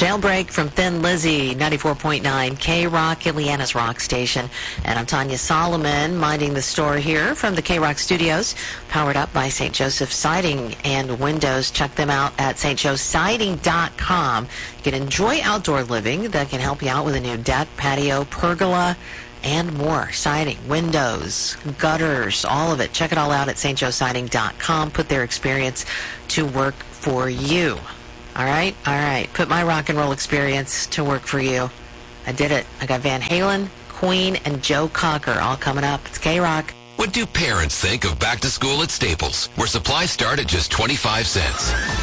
Jailbreak from Thin Lizzy, 94.9 K-Rock, Indiana's rock station. And I'm Tanya Solomon, minding the store here from the K-Rock studios, powered up by St. Joseph Siding and Windows. Check them out at stjoesiding.com. You can enjoy outdoor living that can help you out with a new deck, patio, pergola, and more. Siding, windows, gutters, all of it. Check it all out at stjoesiding.com. Put their experience to work for you. All right? All right. Put my rock and roll experience to work for you. I did it. I got Van Halen, Queen, and Joe Cocker all coming up. It's K-Rock. What do parents think of back to school at Staples, where supplies start at just 25 cents?